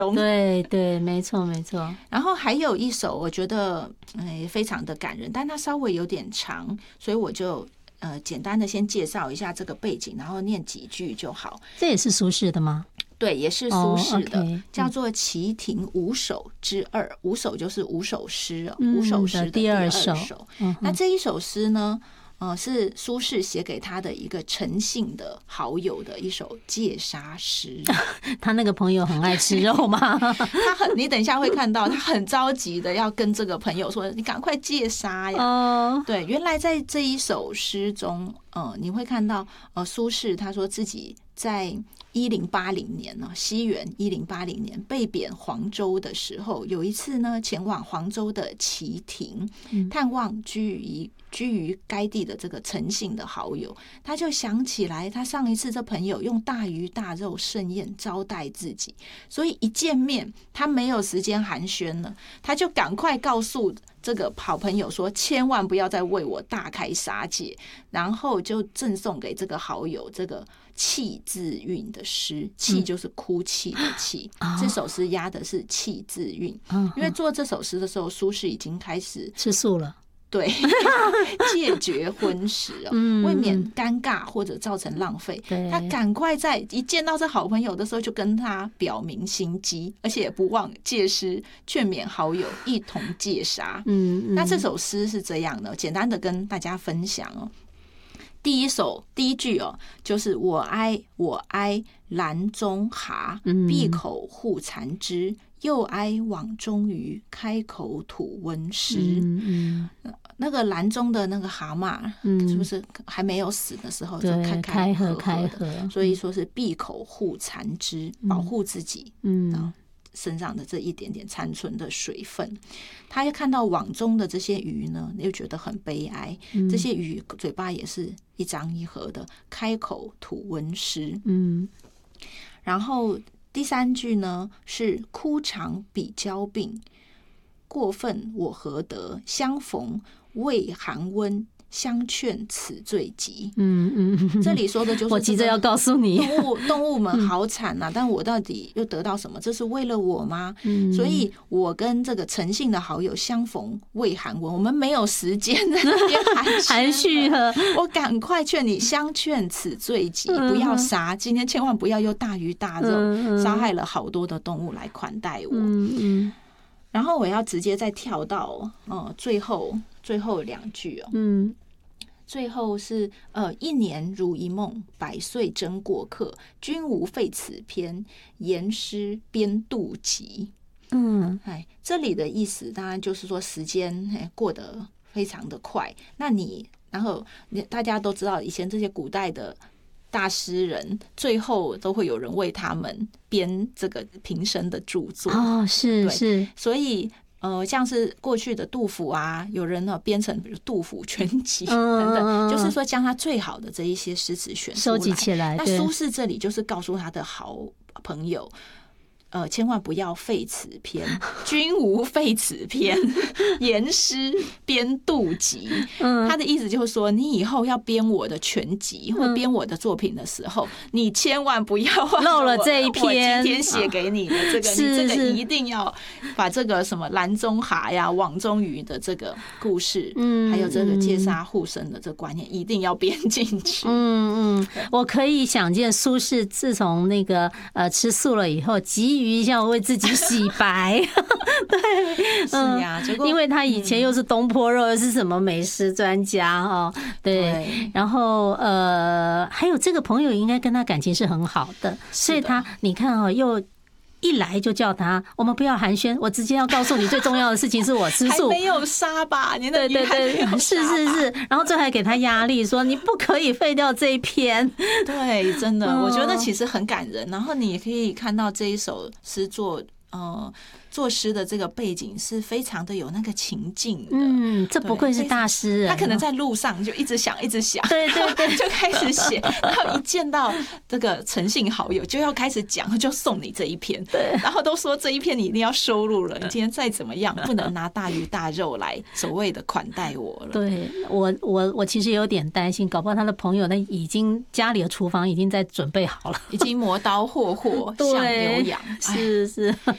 对对，没错没错。 然后还有一首我觉得非常的感人，但它稍微有点长，所以我就简单的先介绍一下这个背景，然后念几句就好。 这也是苏轼的吗？ 对，也是苏轼的， okay， 叫做《齐亭五首之二》。五首就是五首诗，五首诗的第二首。那这一首诗呢，是苏轼写给他的一个陈姓的好友的一首戒杀诗。 他那个朋友很爱吃肉吗？ 你等一下会看到，他很着急的要跟这个朋友说：“你赶快戒杀呀！”对，原来在这一首诗中，你会看到，苏轼他说自己在1080年呢，西元1080年被贬黄州的时候，有一次呢，前往黄州的齐亭探望居于该地的这个陈姓的好友，他就想起来，他上一次这朋友用大鱼大肉盛宴招待自己，所以一见面，他没有时间寒暄了，他就赶快告诉这个好朋友说，千万不要再为我大开杀戒，然后就赠送给这个好友这个泣字韵的诗，泣就是哭泣的泣，这首诗押的是泣字韵，因为做这首诗的时候，苏轼已经开始吃素了。 对，戒绝荤食为免尴尬或者造成浪费，他赶快在一见到这好朋友的时候，就跟他表明心迹，而且也不忘借诗劝勉好友一同戒杀。那这首诗是这样的，简单的跟大家分享哦。第一句就是我哀兰中蛤，闭口护蚕枝，又哀网中鱼，开口吐温湿。那个篮中的那个蛤蟆，是不是还没有死的时候就开合的？所以说是闭口护蚕枝，保护自己身上的这一点点残存的水分。他又看到网中的这些鱼呢，又觉得很悲哀。这些鱼嘴巴也是一张一合的，开口吐温湿。然后第三句呢是枯肠比交鬓，过分我何得？相逢畏寒温，相劝此最急。这里说的就是我急着要告诉你， 动物们好惨啊！但我到底又得到什么？这是为了我吗？所以我跟这个陈姓的好友相逢畏寒温，我们没有时间在那边含蓄了。 我赶快劝你，相劝此最急，不要杀。今天千万不要用大鱼大肉杀害了好多的动物来款待我。然后我要直接再跳到最后两句最后是一年如一梦，百岁真过客。君无废此篇，言诗编妒疾。这里的意思当然就是说时间过得非常的快。然后大家都知道，以前这些古代的大诗人最后都会有人为他们编这个平生的著作。是，所以像是过去的杜甫啊，有人呢编成比如杜甫全集等等，就是说将他最好的这一些诗词选收集起来。 那苏轼这里就是告诉他的好朋友，千万不要废此篇，君无废此篇，言诗编妒疾。他的意思就是说，你以后要编我的全集或编我的作品的时候，你千万不要漏了这一篇。 我今天写给你的这个，你这个一定要把这个什么篮中蛤呀、网中鱼的这个故事，还有这个戒杀护生的这个观念，一定要编进去。 我可以想见苏轼自从那个吃素了以后，急于一下为自己洗白。对， 是呀， 因为他以前又是东坡肉，又是什么美食专家对，然后还有这个朋友应该跟他感情是很好的，所以他你看又一来就叫他，我们不要寒暄，我直接要告诉你最重要的事情是我吃素， 还没有杀吧？你的对，是，然后最后还给他压力，说你不可以废掉这一篇。 对，真的，我觉得其实很感人。然后你也可以看到这一首诗作诗的这个背景是非常的有那个情境的。 这不愧是大诗人。 他可能在路上就一直想，对，就开始写，然后一见到这个陈姓好友就要开始讲，就送你这一篇。对，然后都说这一篇你一定要收录了，你今天再怎么样不能拿大鱼大肉来所谓的款待我了。对， 我其实有点担心，搞不好他的朋友那已经家里的厨房已经在准备好了， 已经磨刀霍霍向牛羊。 是。